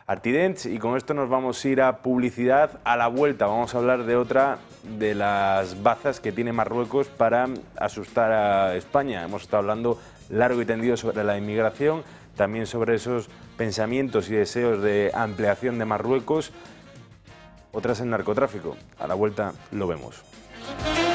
Artidents, y con esto nos vamos a ir a publicidad. A la vuelta vamos a hablar de otra de las bazas que tiene Marruecos para asustar a España. Hemos estado hablando largo y tendido sobre la inmigración, también sobre esos pensamientos y deseos de ampliación de Marruecos. Otras el narcotráfico. A la vuelta lo vemos.